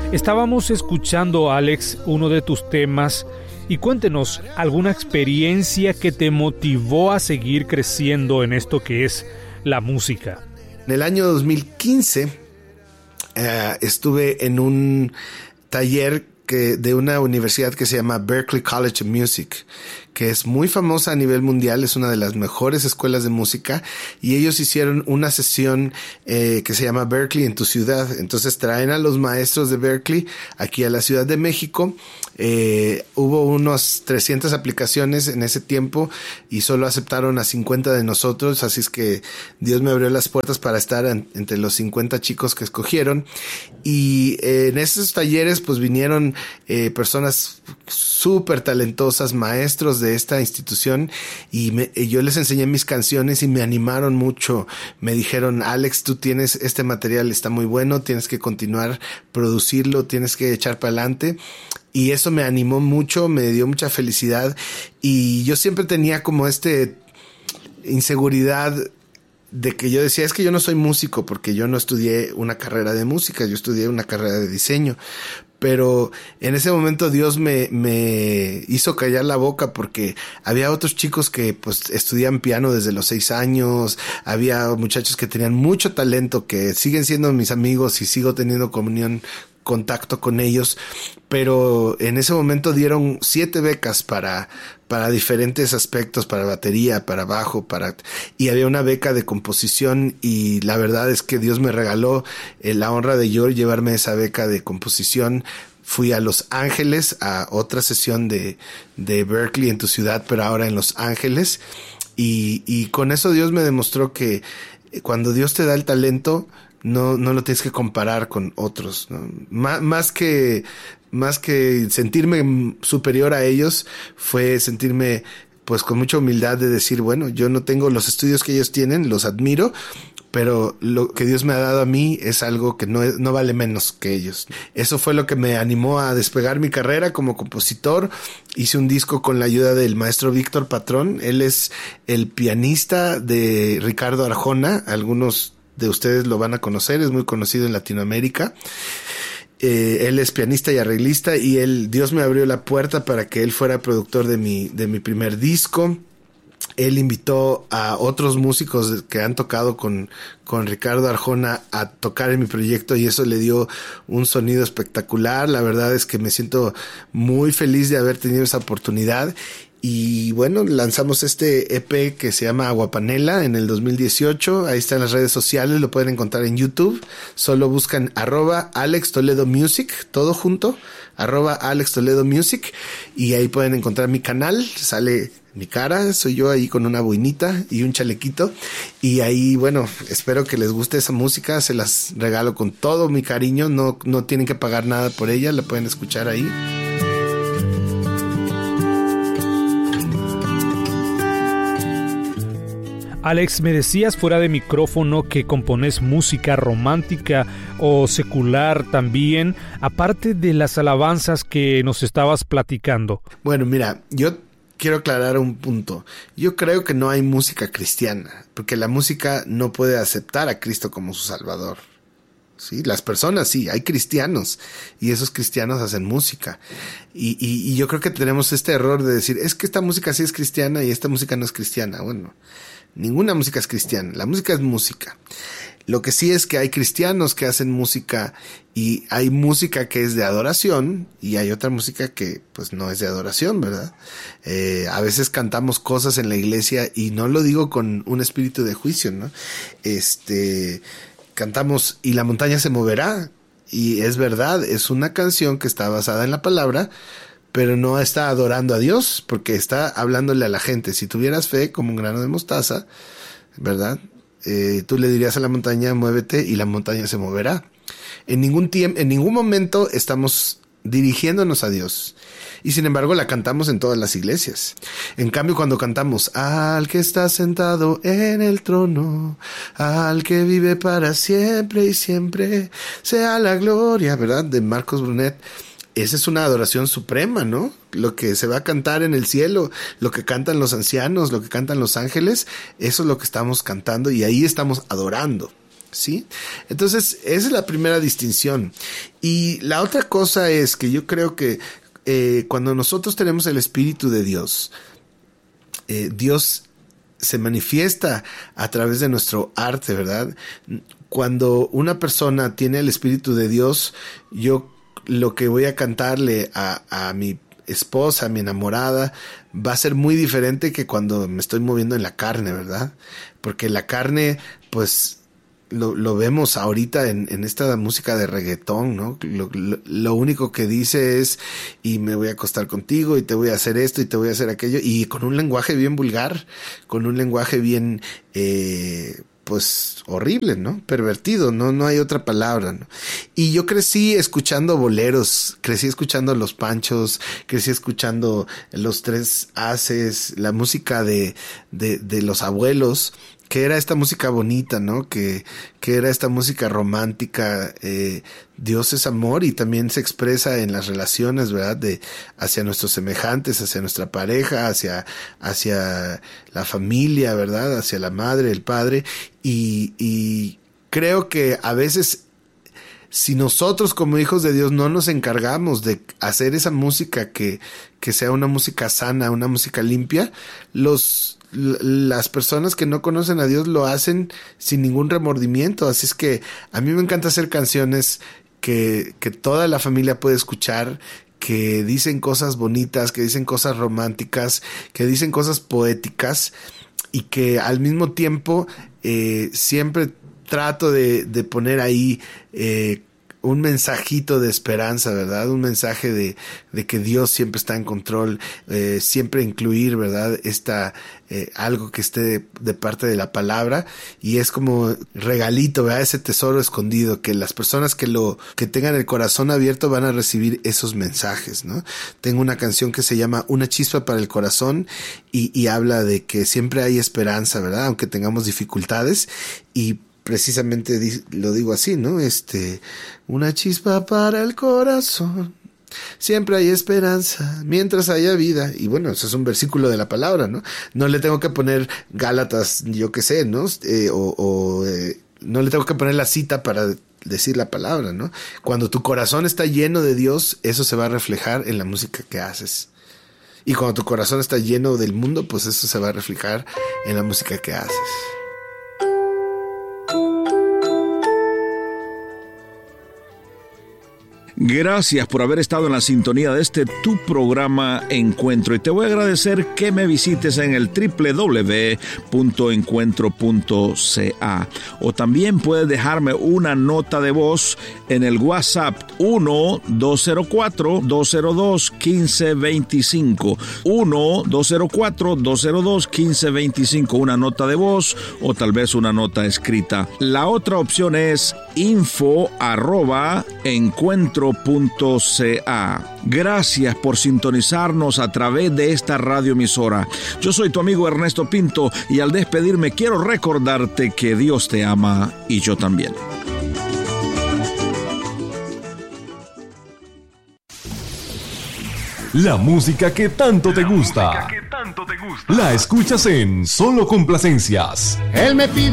Estábamos escuchando, Alex, uno de tus temas, y cuéntenos alguna experiencia que te motivó a seguir creciendo en esto que es la música. En el año 2015 estuve en un taller de una universidad que se llama Berklee College of Music, que es muy famosa a nivel mundial, es una de las mejores escuelas de música, y ellos hicieron una sesión que se llama Berklee en tu ciudad. Entonces traen a los maestros de Berklee aquí a la Ciudad de México. Hubo unas 300 aplicaciones en ese tiempo y solo aceptaron a 50 de nosotros, así es que Dios me abrió las puertas para estar entre los 50 chicos que escogieron. Y en esos talleres pues vinieron personas súper talentosas, maestros de esta institución, y yo les enseñé mis canciones y me animaron mucho. Me dijeron: Alex, tú tienes este material, está muy bueno, tienes que continuar producirlo, tienes que echar para adelante. Y eso me animó mucho, me dio mucha felicidad, y yo siempre tenía como inseguridad de que yo decía, es que yo no soy músico porque yo no estudié una carrera de música, yo estudié una carrera de diseño. Pero en ese momento Dios me hizo callar la boca, porque había otros chicos que pues estudian piano desde los 6 años, había muchachos que tenían mucho talento, que siguen siendo mis amigos y sigo teniendo contacto con ellos, pero en ese momento dieron 7 becas para diferentes aspectos, para batería, para bajo, y había una beca de composición, y la verdad es que Dios me regaló la honra de yo llevarme esa beca de composición. Fui a Los Ángeles a otra sesión de Berklee en tu ciudad, pero ahora en Los Ángeles, y con eso Dios me demostró que cuando Dios te da el talento, no lo tienes que comparar con otros, ¿no? Más que sentirme superior a ellos, fue sentirme pues con mucha humildad de decir, bueno, yo no tengo los estudios que ellos tienen, los admiro, pero lo que Dios me ha dado a mí es algo que no vale menos que ellos. Eso fue lo que me animó a despegar mi carrera como compositor. Hice un disco con la ayuda del maestro Víctor Patrón. Él es el pianista de Ricardo Arjona. Algunos de ustedes lo van a conocer, es muy conocido en Latinoamérica. Él es pianista y arreglista, y Dios me abrió la puerta para que él fuera productor de mi primer disco. Él invitó a otros músicos que han tocado con Ricardo Arjona a tocar en mi proyecto, y eso le dio un sonido espectacular. La verdad es que me siento muy feliz de haber tenido esa oportunidad. Y bueno, lanzamos este EP que se llama Aguapanela en el 2018. Ahí están las redes sociales, lo pueden encontrar en YouTube. Solo buscan @Alex Toledo Music, todo junto, @Alex Toledo Music, y ahí pueden encontrar mi canal. Sale mi cara, soy yo ahí con una boinita y un chalequito, y ahí, bueno, espero que les guste esa música. Se las regalo con todo mi cariño, no tienen que pagar nada por ella, la pueden escuchar ahí. Alex, me decías fuera de micrófono que compones música romántica o secular también, aparte de las alabanzas que nos estabas platicando. Bueno, mira, yo quiero aclarar un punto. Yo creo que no hay música cristiana, porque la música no puede aceptar a Cristo como su Salvador. Sí, las personas sí, hay cristianos, y esos cristianos hacen música, y yo creo que tenemos este error de decir, es que esta música sí es cristiana y esta música no es cristiana. Bueno, ninguna música es cristiana, la música es música. Lo que sí es que hay cristianos que hacen música, y hay música que es de adoración, y hay otra música que pues no es de adoración, ¿verdad? A veces cantamos cosas en la iglesia, y no lo digo con un espíritu de juicio, ¿no? Cantamos "Y la montaña se moverá", y es verdad, es una canción que está basada en la palabra, pero no está adorando a Dios, porque está hablándole a la gente. Si tuvieras fe como un grano de mostaza, ¿verdad? Tú le dirías a la montaña, muévete, y la montaña se moverá. En ningún momento estamos dirigiéndonos a Dios, y sin embargo la cantamos en todas las iglesias. En cambio, cuando cantamos "Al que está sentado en el trono, al que vive para siempre y siempre, sea la gloria", ¿verdad? De Marcos Brunet. Esa es una adoración suprema, ¿no? Lo que se va a cantar en el cielo, lo que cantan los ancianos, lo que cantan los ángeles, eso es lo que estamos cantando, y ahí estamos adorando. ¿sí? Entonces, esa es la primera distinción. Y la otra cosa es que yo creo que cuando nosotros tenemos el Espíritu de Dios, Dios se manifiesta a través de nuestro arte, ¿verdad? Cuando una persona tiene el Espíritu de Dios, yo lo que voy a cantarle a mi esposa, a mi enamorada, va a ser muy diferente que cuando me estoy moviendo en la carne, ¿verdad? Porque la carne, pues, lo vemos ahorita en esta música de reggaetón, ¿no? Lo único que dice es, y me voy a acostar contigo, y te voy a hacer esto, y te voy a hacer aquello, y con un lenguaje bien vulgar, con un lenguaje bien, pues, horrible, ¿no? Pervertido, no hay otra palabra, ¿no? Y yo crecí escuchando boleros, crecí escuchando Los Panchos, crecí escuchando Los Tres Haces, la música de los abuelos, que era esta música bonita, ¿no? Que era esta música romántica. Dios es amor y también se expresa en las relaciones, ¿verdad? Hacia nuestros semejantes, hacia nuestra pareja, hacia la familia, ¿verdad? Hacia la madre, el padre. Y creo que a veces, si nosotros como hijos de Dios no nos encargamos de hacer esa música que sea una música sana, una música limpia, las personas que no conocen a Dios lo hacen sin ningún remordimiento. Así es que a mí me encanta hacer canciones que toda la familia puede escuchar, que dicen cosas bonitas, que dicen cosas románticas, que dicen cosas poéticas, y que al mismo tiempo siempre trato de poner ahí un mensajito de esperanza, ¿verdad? Un mensaje de que Dios siempre está en control, siempre incluir, ¿verdad? Algo que esté de parte de la palabra, y es como regalito, ¿verdad? Ese tesoro escondido, que las personas que tengan el corazón abierto van a recibir esos mensajes, ¿no? Tengo una canción que se llama Una Chispa para el Corazón, y habla de que siempre hay esperanza, ¿verdad? Aunque tengamos dificultades, y precisamente lo digo así, ¿no? Una chispa para el corazón, siempre hay esperanza mientras haya vida. Y bueno, eso es un versículo de la palabra, ¿no? No le tengo que poner Gálatas, yo qué sé, ¿no? No le tengo que poner la cita para decir la palabra, ¿no? Cuando tu corazón está lleno de Dios, eso se va a reflejar en la música que haces. Y cuando tu corazón está lleno del mundo, pues eso se va a reflejar en la música que haces. Gracias por haber estado en la sintonía de tu programa Encuentro, y te voy a agradecer que me visites en el www.encuentro.ca, o también puedes dejarme una nota de voz en el WhatsApp 1-204-202-1525, 1-204-202-1525, una nota de voz o tal vez una nota escrita. La otra opción es info@encuentro.ca. Gracias por sintonizarnos a través de esta radioemisora. Yo soy tu amigo Ernesto Pinto, y al despedirme quiero recordarte que Dios te ama y yo también. La música que tanto te gusta. La escuchas en Solo Complacencias. Él me pide